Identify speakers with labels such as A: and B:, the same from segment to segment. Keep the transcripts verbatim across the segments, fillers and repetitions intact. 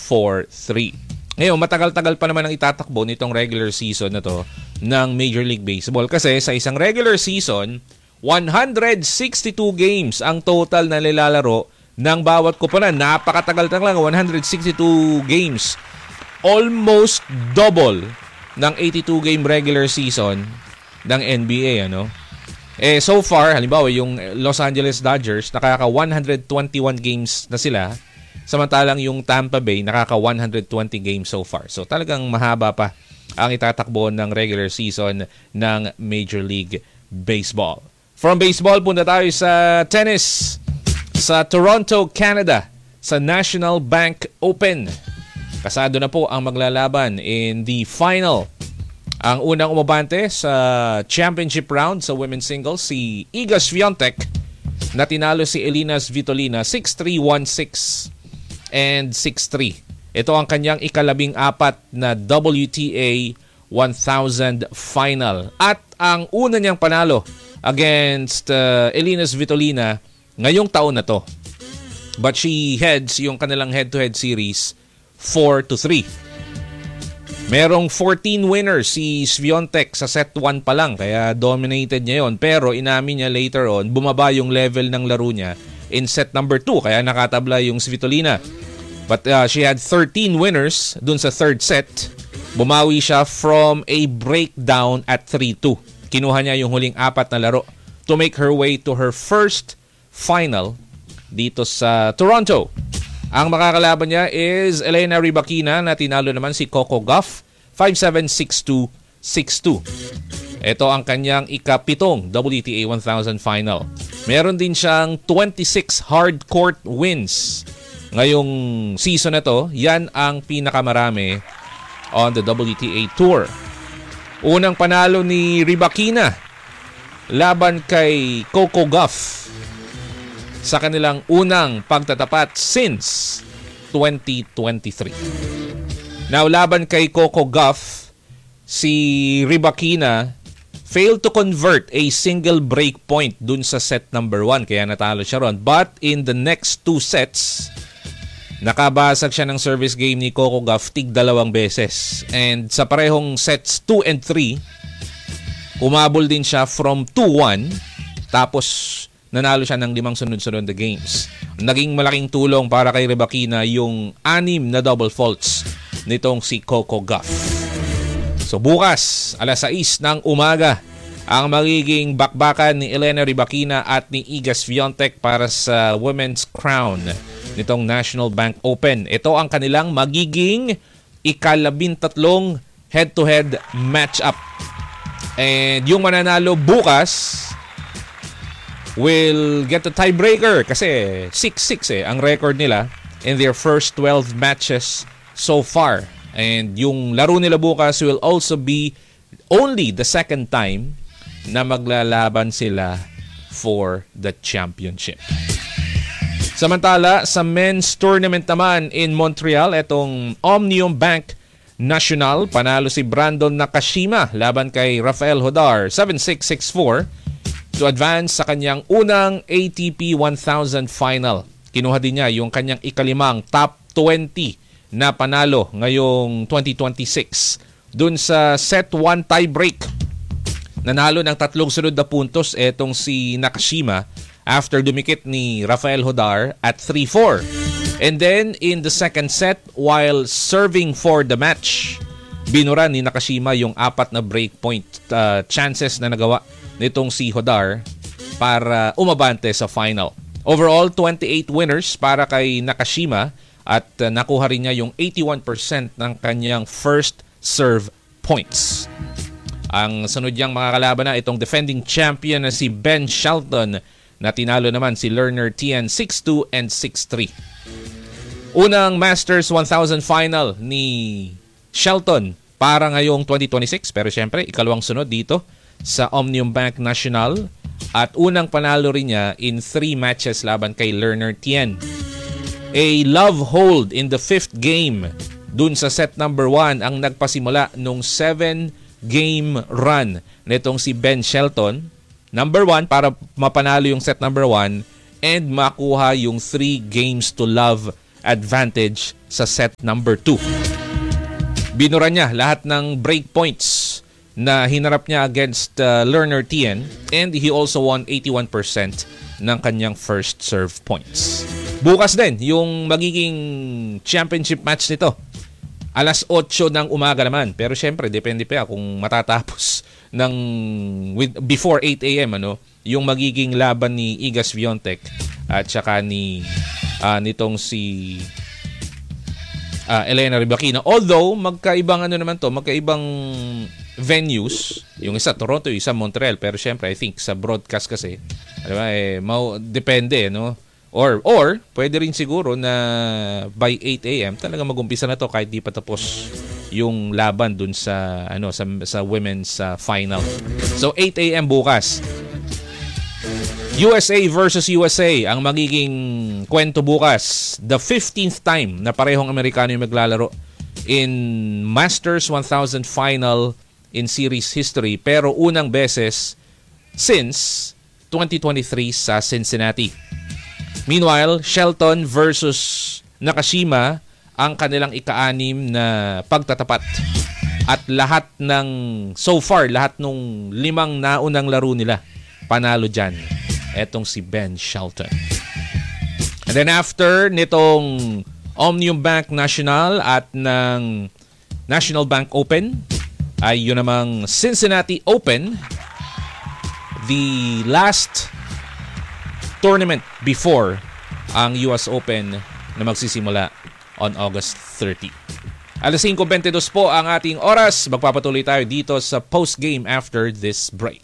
A: four three. Ngayon, matagal-tagal pa naman ang itatakbo nitong regular season na to ng Major League Baseball kasi sa isang regular season, one hundred sixty-two games ang total na nilalaro ng bawat koponan. Napakatagal lang, one hundred sixty-two games. Almost double ng eighty-two game regular season ng N B A, ano? Eh, so far, halimbawa, yung Los Angeles Dodgers, nakaka one hundred twenty-one games na sila. Samantalang yung Tampa Bay, nakaka one hundred twenty games so far. So talagang mahaba pa ang itatakbo ng regular season ng Major League Baseball. From baseball, punta tayo sa tennis. Sa Toronto, Canada, sa National Bank Open. Kasado na po ang maglalaban in the final. Ang unang umabante sa championship round sa women's singles, si Iga Swiatek, na tinalo si Elina Svitolina six three, one six and six three. Ito ang kanyang ikalabing apat na W T A one thousand final. At ang una niyang panalo against uh, Elina Svitolina ngayong taon na to. But she heads yung kanilang head-to-head series four to three. Merong fourteen winners si Swiatek sa set one pa lang, kaya dominated niya yon. Pero inamin niya later on, bumaba yung level ng laro niya in set number two, kaya nakatabla yung Svitolina. But uh, she had thirteen winners dun sa third set. Bumawi siya from a breakdown at three two. Kinuha niya yung huling apat na laro to make her way to her first final dito sa Toronto. Ang makakalaban niya is Elena Rybakina na tinalo naman si Coco Gauff five seven, six two, six two. Ito ang kanyang ikapitong W T A one thousand final. Meron din siyang twenty-six hard court wins ngayong season na to. Yan ang pinakamarami on the W T A Tour. Unang panalo ni Rybakina laban kay Coco Gauff sa kanilang unang pagtatapat since twenty twenty-three. Now, laban kay Coco Gauff, si Rybakina failed to convert a single break point dun sa set number one, kaya natalo siya ron. But in the next two sets, nakabasag siya ng service game ni Coco Gauff tig dalawang beses. And sa parehong sets two and three, umabol din siya from two one, tapos nanalo siya ng limang sunod-sunod na games. Naging malaking tulong para kay Rybakina yung anim na double faults nitong si Coco Gauff. So bukas, alas sais ng umaga, ang magiging bakbakan ni Elena Rybakina at ni Iga Swiatek para sa Women's Crown nitong National Bank Open. Ito ang kanilang magiging ikalabintatlong head-to-head match-up. And yung mananalo bukas will get the tiebreaker kasi six six eh ang record nila in their first twelve matches so far. And yung laro nila bukas will also be only the second time na maglalaban sila for the championship. Samantala, sa men's tournament naman in Montreal, itong Omnium Bank National, panalo si Brandon Nakashima laban kay Rafael Hodar seven six, six four to advance sa kanyang unang A T P one thousand final. Kinuha din niya yung kanyang ikalimang top twenty na panalo ngayong twenty twenty-six. Dun sa set one tiebreak, nanalo ng tatlong sunod na puntos etong si Nakashima after dumikit ni Rafael Hodar at three four. And then in the second set, while serving for the match, binura ni Nakashima yung apat na breakpoint uh, chances na nagawa nitong si Hodar para umabante sa final. Overall, twenty-eight winners para kay Nakashima at uh, nakuha rin niya yung eighty-one percent ng kanyang first serve points. Ang sunod niyang mga kalaban na itong defending champion na si Ben Shelton na tinalo naman si Lerner Tien six two and six three. Unang Masters one thousand final ni Shelton para ngayong twenty twenty-six, pero syempre ikalawang sunod dito sa Omnium Bank National at unang panalo rin niya in three matches laban kay Lerner Tien. A love hold in the fifth game dun sa set number one ang nagpasimula nung seven game run nitong si Ben Shelton. Number one para mapanalo yung set number one and makuha yung three games to love advantage sa set number two. Binura niya lahat ng break points na hinarap niya against uh, Lerner Tien, and he also won eighty-one percent ng kanyang first serve points. Bukas din yung magiging championship match nito. Alas otso ng umaga naman. Pero syempre, depende pa kung matatapos ng with, before eight a.m. ano, yung magiging laban ni Iga Swiatek at saka ni uh, nitong si uh, Elena Rybakina. Although, magkaibang ano naman to, magkaibang venues. Yung isa Toronto, yung isa Montreal. Pero syempre, I think sa broadcast kasi, diba, eh, mau, depende, no? Or, or, pwede rin siguro na by eight a.m. talaga mag-umpisa na to kahit di pa tapos yung laban dun sa, ano, sa, sa women's uh, final. So, eight a.m. bukas. U S A versus U S A ang magiging kwento bukas. The fifteenth time na parehong Amerikano yung maglalaro in Masters one thousand final in series history. Pero unang beses since twenty twenty-three sa Cincinnati. Meanwhile, Shelton versus Nakashima ang kanilang ika-anim na pagtatapat. At lahat ng, so far, lahat ng limang naunang laro nila, panalo dyan. Etong si Ben Shelton. And then after nitong Omnium Bank National at ng National Bank Open, ay yun namang Cincinnati Open, the last tournament before ang U S Open na magsisimula on August thirtieth. Alas singko twenty-two po ang ating oras. Magpapatuloy tayo dito sa post-game after this break.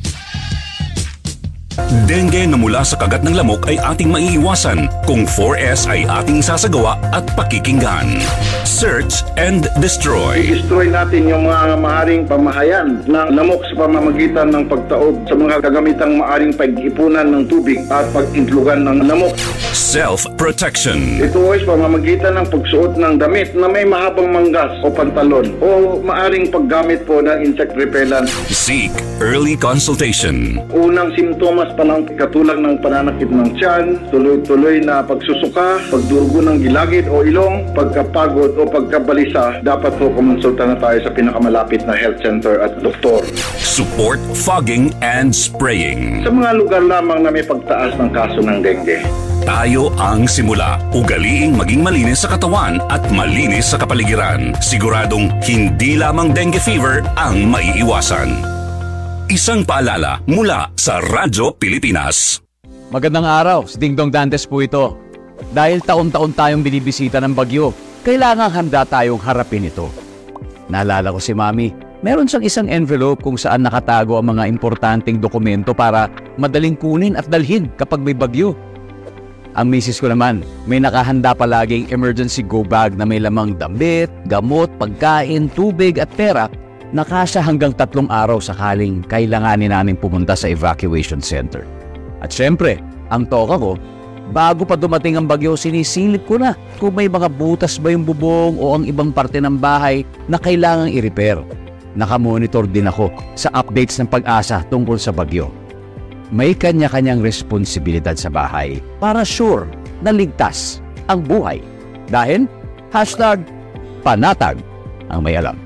B: Dengue na mula sa kagat ng lamok ay ating maiiwasan kung four S ay ating sasagawa at pakikinggan. Search and destroy.
C: I-destroy natin yung mga maaring pamahayan ng lamok sa pamamagitan ng pagtaob sa mga kagamitang maaring pag-ipunan ng tubig at pag-intlugan ng lamok.
B: Self-protection.
C: Ito ay pamamagitan ng pagsuot ng damit na may mahabang manggas o pantalon o maaring paggamit po ng insect repellent.
B: Seek early consultation.
C: Unang simptomas pa ng katulad ng pananakit ng tiyan, tuloy-tuloy na pagsusuka, pagdurugo ng gilagid o ilong, pagkapagod o pagkabalisa, dapat po kumonsulta na tayo sa pinakamalapit na health center at doktor.
B: Support fogging and spraying.
C: Sa mga lugar lamang na may pagtaas ng kaso ng dengue.
B: Tayo ang simula. Ugaliing maging malinis sa katawan at malinis sa kapaligiran. Siguradong hindi lamang dengue fever ang maiiwasan. Isang paalala mula sa Radyo Pilipinas.
D: Magandang araw, si Dingdong Dantes po ito. Dahil taon-taon tayong binibisita ng bagyo, kailangang handa tayong harapin ito. Naalala ko si Mami, meron siyang isang envelope kung saan nakatago ang mga importanteng dokumento para madaling kunin at dalhin kapag may bagyo. Ang misis ko naman, may nakahanda palaging emergency go bag na may lamang damit, gamot, pagkain, tubig at pera na kasya hanggang tatlong araw sakaling kailanganin namin pumunta sa evacuation center. At syempre, ang toka ko, bago pa dumating ang bagyo, sinisilip ko na kung may mga butas ba yung bubong o ang ibang parte ng bahay na kailangang i-repair. Nakamonitor din ako sa updates ng Pag-asa tungkol sa bagyo. May kanya-kanyang responsibilidad sa bahay para sure na ligtas ang buhay. Dahil, hashtag panatag ang may alam.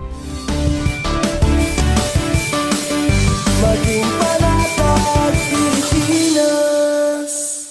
E: Maging panatag Pilipinas.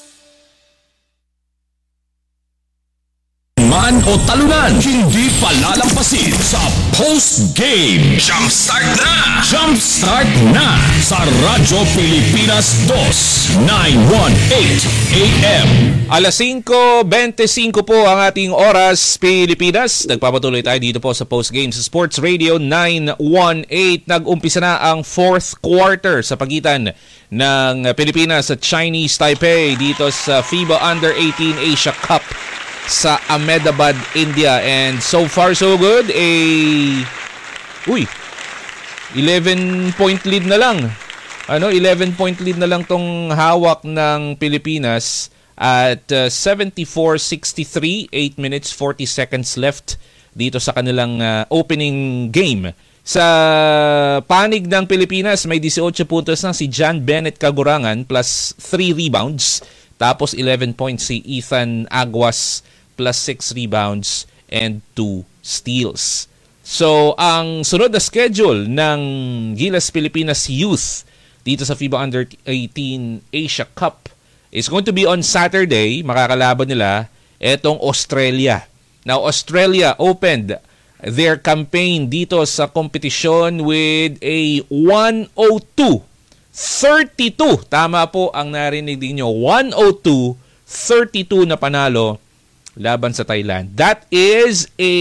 B: Man o talunan, hindi palalampasin sa post-game. Jumpstart na! Jumpstart na! Sa Radyo Pilipinas two, nine eighteen A M.
A: Alas singko twenty-five po ang ating oras, Pilipinas. Nagpapatuloy tayo dito po sa post-game sa Sports Radio nine eighteen. Nag-umpisa na ang fourth quarter sa pagitan ng Pilipinas at Chinese Taipei dito sa FIBA Under eighteen Asia Cup sa Ahmedabad, India. And so far so good, a uy, eleven point lead na lang. Ano, eleven point lead na lang tong hawak ng Pilipinas at uh, seventy-four sixty-three, eight minutes forty seconds left dito sa kanilang uh, opening game. Sa panig ng Pilipinas, may eighteen puntos na si John Bennett Kagurangan plus three rebounds. Tapos eleven points si Ethan Aguas plus six rebounds and two steals. So, ang sunod na schedule ng Gilas Pilipinas Youth dito sa FIBA Under eighteen Asia Cup is going to be on Saturday. Makakalaban nila etong Australia. Now, Australia opened their campaign dito sa kompetisyon with a one oh two thirty-two. Tama po ang narinig din nyo. one oh two thirty-two na panalo laban sa Thailand. That is a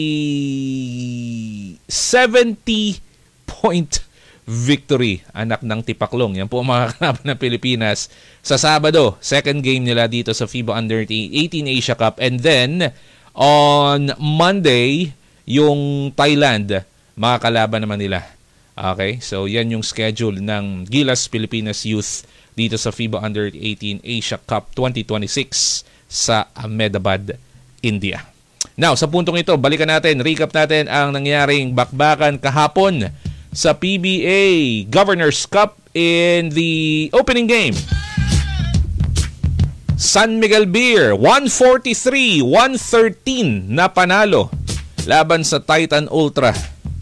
A: seventy point victory. Anak ng tipaklong. Yan po ang mga kalaban ng Pilipinas sa Sabado. Second game nila dito sa FIBA Under eighteen Asia Cup. And then, on Monday, yung Thailand, mga kalaban naman nila. Okay? So, yan yung schedule ng Gilas Pilipinas Youth dito sa FIBA Under eighteen Asia Cup twenty twenty-six sa Ahmedabad, India. Now, sa puntong ito, balikan natin, recap natin ang nangyaring bakbakan kahapon sa P B A Governors Cup in the opening game. San Miguel Beer, one forty-three one thirteen na panalo laban sa Titan Ultra.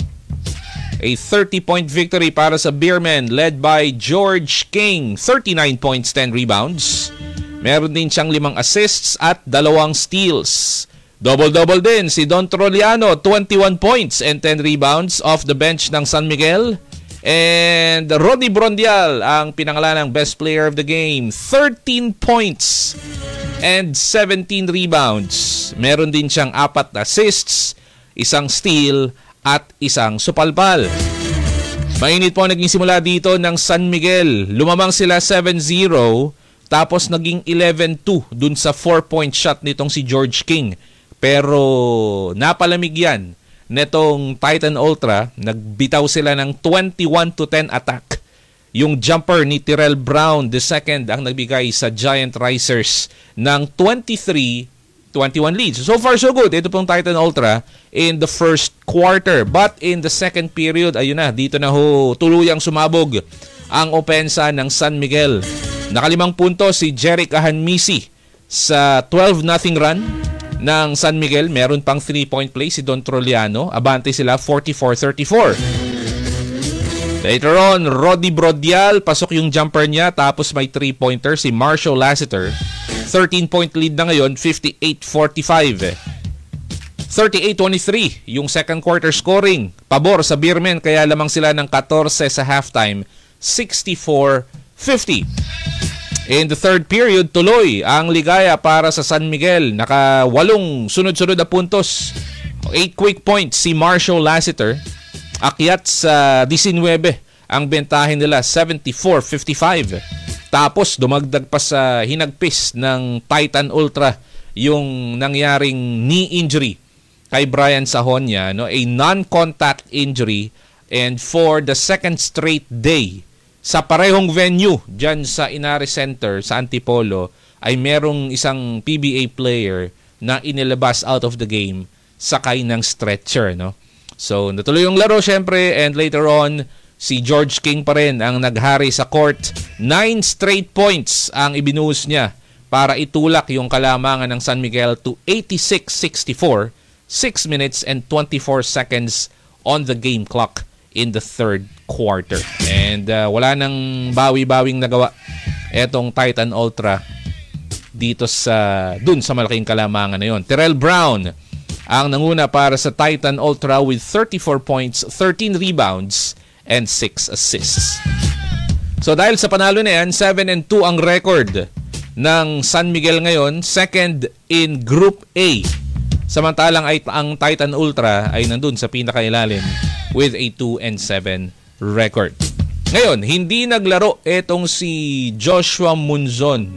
A: A thirty point victory para sa Beermen led by George King, thirty-nine points, ten rebounds. Meron din siyang limang assists at dalawang steals. Double-double din si Don Troliano, twenty-one points and ten rebounds off the bench ng San Miguel. And Roddy Brondial, ang pinangalan ng best player of the game, thirteen points and seventeen rebounds. Meron din siyang apat na assists, isang steal at isang supalpal. Mainit po naging simula dito ng San Miguel. Lumamang sila seven zero, tapos naging eleven two dun sa four point shot nitong si George King. Pero napalamig yan netong Titan Ultra. Nagbitaw sila ng twenty-one to ten attack. Yung jumper ni Tyrell Brown the second ang nagbigay sa Giant Risers ng twenty-three twenty-one leads. So far so good. Ito pong Titan Ultra in the first quarter. But in the second period, ayun na, dito na ho tuluyang sumabog ang opensa ng San Miguel. Nakalimang punto si Jeric Ahanmisi sa twelve nothing run ng San Miguel. Meron pang three point play si Don Troliano. Abante sila forty-four thirty-four. Later on, Roddy Brodial, pasok yung jumper niya, tapos may three pointer si Marshall Lassiter. thirteen point lead na ngayon, fifty-eight forty-five. thirty-eight twenty-three yung second quarter scoring. Pabor sa Beermen, kaya lamang sila ng fourteen sa halftime, sixty-four fifty. In the third period, tuloy ang ligaya para sa San Miguel. Naka-walong sunod-sunod na puntos. eight quick points si Marshall Lassiter. Akyat sa nineteen ang bentahin nila, seventy-four fifty-five. Tapos dumagdag pa sa hinagpis ng Titan Ultra yung nangyaring knee injury kay Brian Sahonia, no? A non-contact injury, and for the second straight day sa parehong venue dyan sa Inari Center sa Antipolo ay merong isang P B A player na inilabas out of the game sakay ng stretcher, no? So natuloy yung laro syempre, and later on si George King pa rin ang naghari sa court. Nine straight points ang ibinuhos niya para itulak yung kalamangan ng San Miguel to eighty-six sixty-four. six minutes and twenty-four seconds on the game clock in the third quarter. And uh, wala nang bawi-bawing nagawa etong Titan Ultra dito sa dun sa malaking kalamangan na yon. Tyrell Brown ang nanguna para sa Titan Ultra with thirty-four points, thirteen rebounds, and six assists. So dahil sa panalo na yan, seven and two ang record ng San Miguel ngayon, second in Group A. Samantalang ay ang Titan Ultra ay nandun sa pinakailalim with a two and seven record. Ngayon, hindi naglaro etong si Joshua Munzon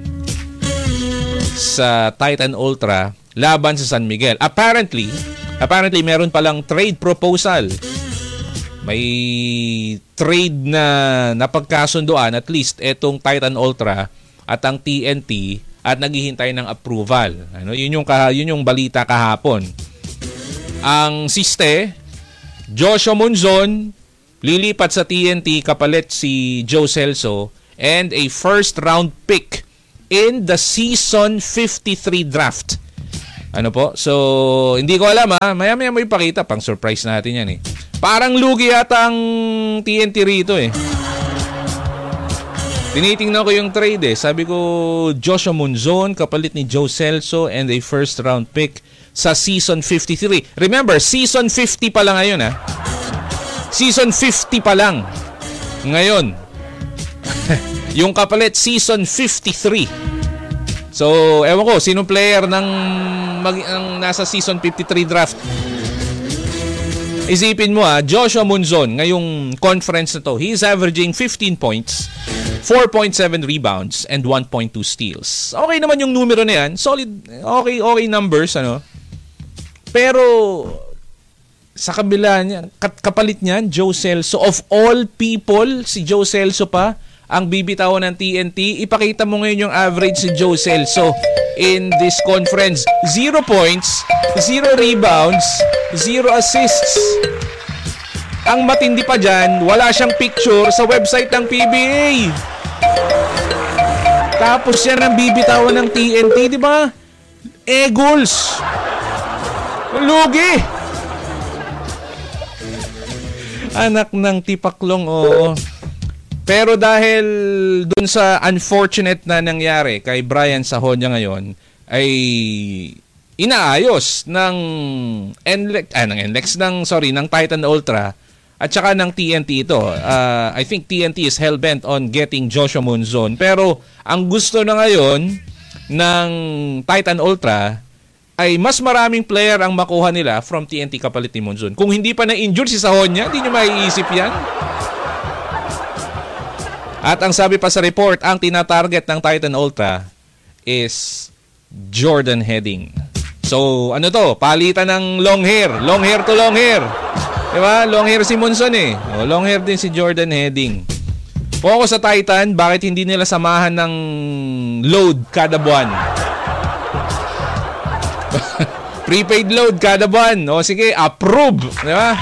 A: sa Titan Ultra laban sa San Miguel. Apparently, apparently meron palang trade proposal. May trade na napagkasunduan, at least etong Titan Ultra at ang T N T, at naghihintay ng approval. Ano, yun yung yun yung balita kahapon. Ang siste, Joshua Munzon lilipat sa T N T kapalit si Joe Celso and a first round pick in the season fifty-three draft. Ano po? So, hindi ko alam ha. Maya-maya mo ipakita. Pang surprise natin yan eh. Parang lugi yata ang T N T rito eh. Tinitingnan ko yung trade eh. Sabi ko, Joshua Monzon, kapalit ni Joe Celso and a first round pick sa season fifty-three. Remember, season fifty pa lang ngayon ha. Season fifty pa lang. Ngayon. Yung kapalit, season fifty-three. So, ewan ko, sinong player ng, mag, ng nasa season fifty-three draft? Isipin mo ha, Joshua Monzon, ngayong conference na to, he is averaging fifteen points, four point seven rebounds, and one point two steals. Okay naman yung numero na yan. Solid, okay, okay numbers, ano. Pero, sa kabila niya, kapalit niyan, Joe Celso, of all people, si Joe Celso pa, ang bibitawan ng T N T. Ipakita mo ngayon yung average si Joe Celso in this conference. Zero points, zero rebounds, zero assists. Ang matindi pa dyan, wala siyang picture sa website ng P B A. Tapos yan ang bibitawan ng T N T, di ba? Eagles. Lugi. Anak ng tipaklong, oo. Pero dahil dun sa unfortunate na nangyari kay Brian Sahonia ngayon, ay inaayos ng N L E X, ah, ng N L E X, ng, sorry, ng Titan Ultra at saka ng T N T ito. Uh, I think T N T is hell-bent on getting Joshua Monzon. Pero ang gusto na ngayon ng Titan Ultra ay mas maraming player ang makuha nila from T N T kapalit ni Monzon. Kung hindi pa na-injure si Sahonia, hindi nyo maiisip yan. At ang sabi pa sa report, ang tinatarget ng Titan Ultra is Jordan Heading. So, ano to? Palitan ng long hair. Long hair to long hair. Diba? Long hair si Monzon eh. O, long hair din si Jordan Heading. Kung ako sa Titan, bakit hindi nila samahan ng load kada buwan? Prepaid load kada buwan. O sige, approve. Diba?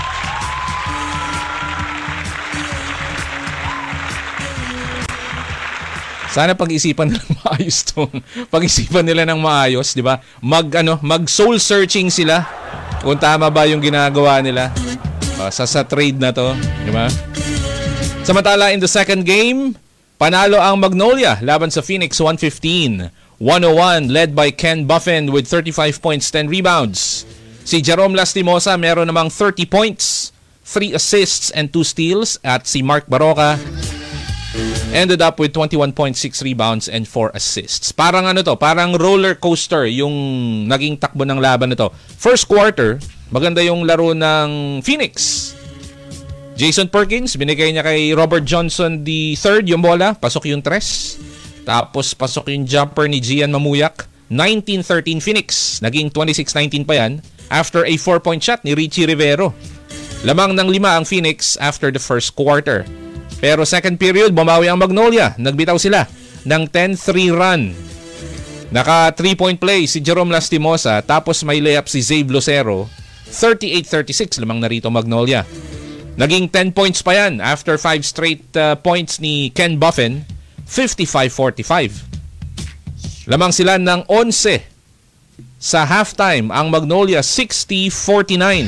A: Sana pag-isipan nila ng maayos tong pag-isipan nila ng maayos, di ba? Mag ano, mag soul searching sila kung tama ba yung ginagawa nila uh, sa sa trade na to, di ba? Samantala in the second game, panalo ang Magnolia laban sa Phoenix one fifteen one oh one led by Ken Buffen with thirty-five points, ten rebounds. Si Jerome Lastimosa meron namang thirty points, three assists and two steals at si Mark Baroka ended up with twenty-one point six rebounds and four assists. Parang ano to, parang roller coaster yung naging takbo ng laban nito. First quarter, maganda yung laro ng Phoenix. Jason Perkins, binigay niya kay Robert Johnson the third yung bola, pasok yung tres. Tapos pasok yung jumper ni Gian Mamuyak. nineteen thirteen Phoenix, naging twenty-six nineteen pa yan after a four-point shot ni Richie Rivero. Lamang ng lima ang Phoenix after the first quarter. Pero second period, bumawi ang Magnolia. Nagbitaw sila ng ten three run. Naka three-point play si Jerome Lastimosa. Tapos may layup si Zabe Lucero. thirty-eight thirty-six lamang narito Magnolia. Naging ten points pa yan after five straight uh, points ni Ken Buffen. fifty-five forty-five. Lamang sila ng eleven. Sa halftime, ang Magnolia sixty forty-nine.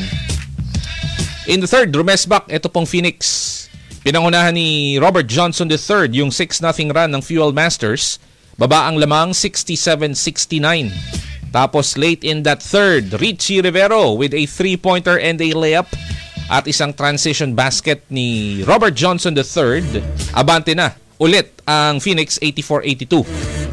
A: In the third, rumesbak, ito pong Phoenix. Pinangunahan ni Robert Johnson the third yung six nothing run ng Fuel Masters. Baba ang lamang sixty-seven sixty-nine. Tapos late in that third, Richie Rivero with a three-pointer and a layup at isang transition basket ni Robert Johnson the third. Abante na ulit ang Phoenix eighty-four eighty-two.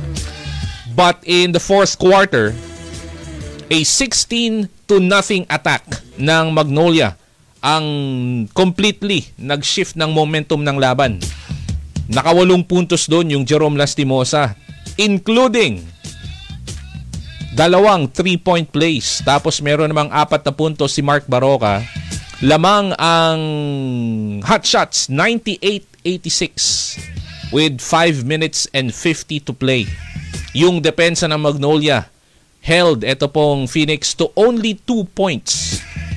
A: But in the fourth quarter, a sixteen to nothing attack ng Magnolia ang completely nag-shift ng momentum ng laban. Nakawalong puntos doon yung Jerome Lastimosa, including dalawang three-point plays. Tapos meron namang apat na puntos si Mark Baroka. Lamang ang hot shots, ninety-eight eighty-six with five minutes and fifty to play. Yung depensa ng Magnolia held ito pong Phoenix to only two points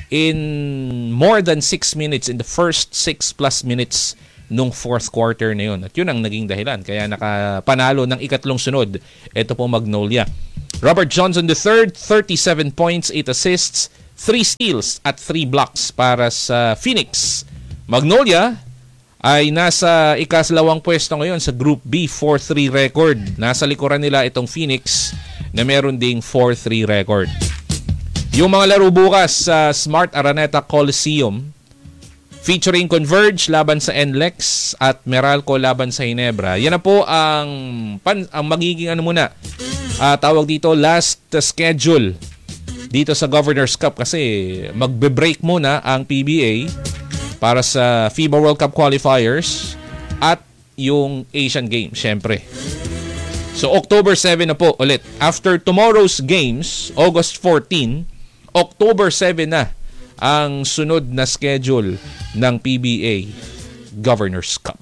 A: in more than six minutes in the first six plus minutes nung fourth quarter na yun. At yun ang naging dahilan. Kaya nakapanalo ng ikatlong sunod ito po Magnolia. Robert Johnson the third, thirty-seven points, eight assists, three steals at three blocks para sa Phoenix. Magnolia ay nasa ikasalawang pwesto ngayon sa Group B, four three record. Nasa likuran nila itong Phoenix na meron ding four three record. Yung mga laro bukas sa Smart Araneta Coliseum featuring Converge laban sa N L E X at Meralco laban sa Ginebra. Yan na po ang, pan, ang magiging ano muna, uh, tawag dito last uh, schedule dito sa Governor's Cup kasi magbe-break muna ang P B A para sa FIBA World Cup qualifiers at yung Asian Games, syempre. So October seven na po ulit. After tomorrow's games, August fourteen, October seven na ang sunod na schedule ng P B A Governor's Cup.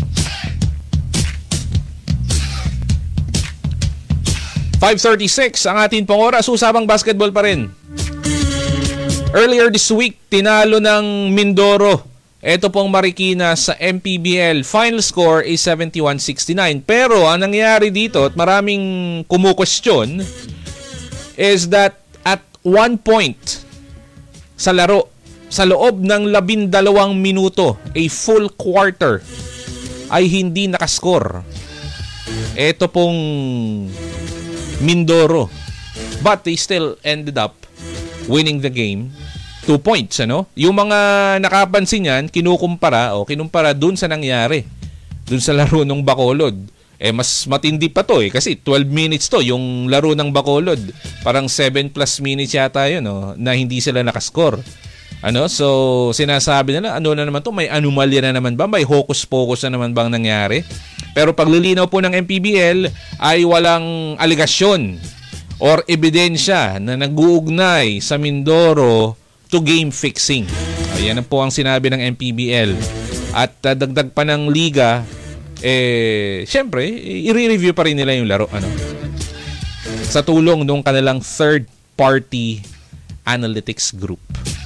A: five thirty-six ang atin pong oras. Usapang basketball pa rin. Earlier this week, tinalo ng Mindoro ito pong Marikina sa M P B L. Final score is seventy-one sixty-nine. Pero ang nangyari dito at maraming kumukwestiyon is that at one point sa laro, sa loob ng labindalawang minuto, a full quarter, ay hindi nakascore ito pong Mindoro. But they still ended up winning the game. Two points, ano? Yung mga nakapansin yan, kinukumpara o kinumpara dun sa nangyari. Dun sa laro ng Bacolod. Eh, mas matindi pa to eh. Kasi twelve minutes to, yung laro ng Bacolod. Parang seven plus minutes yata yun, no? Na hindi sila nakascore. Ano? So, sinasabi nila, ano na naman to? May anomalya na naman ba? May hocus-pocus na naman bang nangyari? Pero paglilinaw po ng M P B L ay walang aligasyon or ebidensya na nag-uugnay sa Mindoro to game fixing. Ayan po ang sinabi ng M P B L. At uh, dagdag pa ng liga, eh, syempre, i-review pa rin nila yung laro. Ano? Sa tulong ng kanilang third-party analytics group.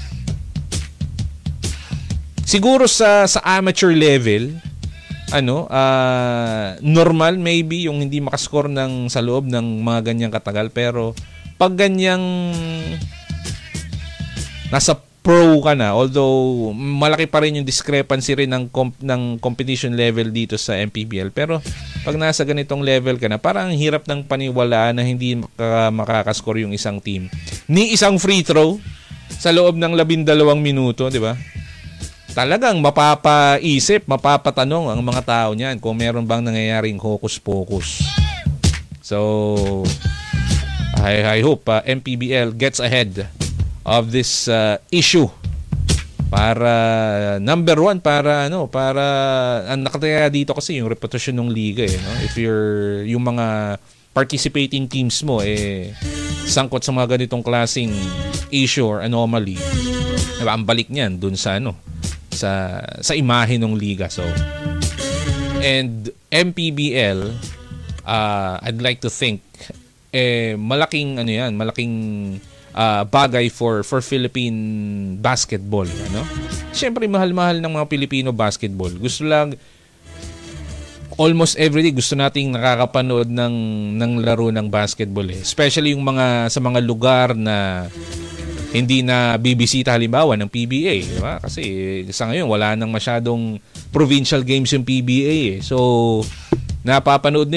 A: Siguro sa sa amateur level, ano, uh, normal maybe yung hindi makascore ng sa loob ng mga ganyang katagal, pero pag ganyang nasa pro ka na, although malaki pa rin yung discrepancy rin ng comp- ng competition level dito sa M P B L, pero pag nasa ganitong level ka na, parang hirap ng paniwalaan na hindi maka- makakascore yung isang team ni isang free throw sa loob ng labindalawang minuto, di ba? Talagang mapapaisip, mapapatanong ang mga tao niyan kung meron bang nangyayaring hocus-pocus. So, I, I hope uh, M P B L gets ahead of this uh, issue para number one, para ano, para ang nakataya dito kasi yung reputasyon ng liga eh, no? If you're yung mga participating teams mo eh sangkot sa mga ganitong klaseng issue or anomaly, diba, ang balik niyan dun sa ano, sa sa imahe ng liga. So, and M P B L, uh, I'd like to think eh malaking ano yan, malaking uh, bagay for for Philippine basketball, ano? Siyempre mahal-mahal ng mga Pilipino basketball. Gusto lang almost everyday gusto nating nakakapanood ng ng laro ng basketball eh. Especially yung mga sa mga lugar na hindi na bibisita halimbawa ng P B A, di ba? Kasi sa ngayon wala nang masyadong provincial games yung P B A eh. So napapanood nila